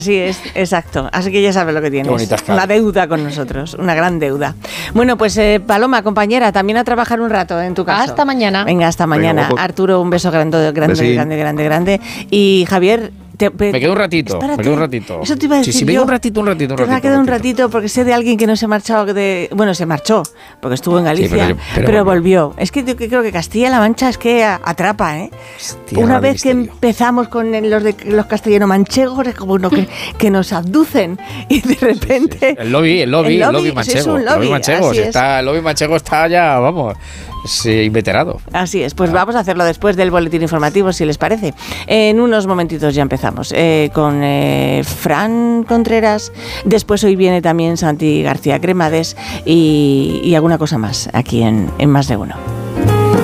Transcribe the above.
Sí, es exacto. Así que ya sabes lo que tienes. Una deuda con nosotros, una gran deuda. Bueno, pues Paloma, compañera, también a trabajar un rato en tu casa. Hasta mañana. Venga, hasta mañana. Venga, Arturo, un beso grande. Y Javier... Me quedo un ratito, Eso te iba a decir me quedo un ratito. Te va a quedar un ratito porque sé de alguien que no se ha marchado, bueno, se marchó, porque estuvo en Galicia, sí, pero volvió. Es que yo creo que Castilla-La Mancha es que atrapa, ¿eh? Hostia, una vez que empezamos con los castellano-manchegos, es como que nos abducen y de repente... Sí. El lobby manchego. Es un lobby, el lobby manchego está ya, vamos... Sí, inveterado. Así es, pues vamos a hacerlo después del boletín informativo, si les parece. En unos momentitos ya empezamos con Fran Contreras. Después hoy viene también Santi García Cremades y alguna cosa más aquí en Más de Uno.